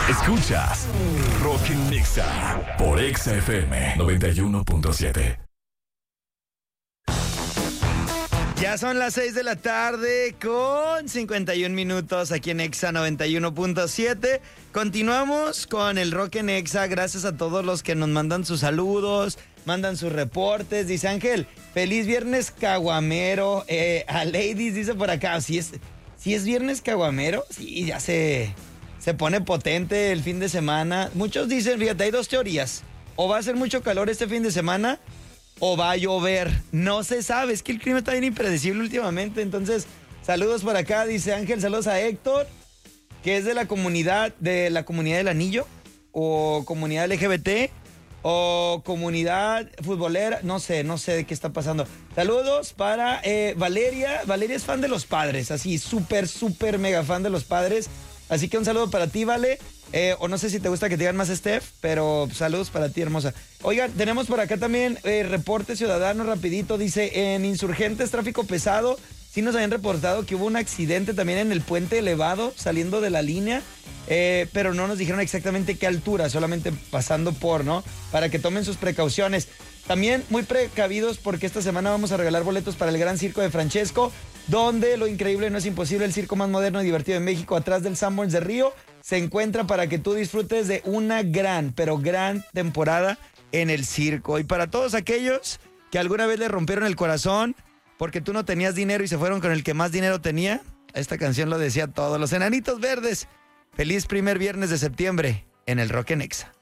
Escuchas Rock en Nexa por Exa FM 91.7. Ya son las 6 de la tarde con 51 minutos aquí en Exa 91.7. Continuamos con el Rock en Exa. Gracias a todos los que nos mandan sus saludos, mandan sus reportes. Dice Ángel, feliz viernes caguamero. A Ladies dice por acá, si es viernes caguamero, sí, ya se pone potente el fin de semana. Muchos dicen, fíjate, hay dos teorías. O va a hacer mucho calor este fin de semana o va a llover. No se sabe, es que el clima está bien impredecible últimamente. Entonces, saludos por acá, dice Ángel, saludos a Héctor, que es de la comunidad del Anillo, o comunidad LGBT, o comunidad futbolera, no sé de qué está pasando. Saludos para Valeria. Valeria es fan de los Padres, así, súper mega fan de los Padres. Así que un saludo para ti, Vale. O no sé si te gusta que te digan más Steph, pero saludos para ti, hermosa. Oigan, tenemos por acá también reporte ciudadano rapidito. Dice, en Insurgentes, tráfico pesado. Sí nos habían reportado que hubo un accidente también en el puente elevado saliendo de la línea, pero no nos dijeron exactamente qué altura, solamente pasando por, ¿no? Para que tomen sus precauciones. También muy precavidos porque esta semana vamos a regalar boletos para el Gran Circo de Francesco, donde lo increíble no es imposible, el circo más moderno y divertido de México, atrás del Sanborns de Río, se encuentra para que tú disfrutes de una gran temporada en el circo. Y para todos aquellos que alguna vez le rompieron el corazón porque tú no tenías dinero y se fueron con el que más dinero tenía, esta canción lo decía todo. Los Enanitos Verdes, feliz primer viernes de septiembre en el Rock en Exa.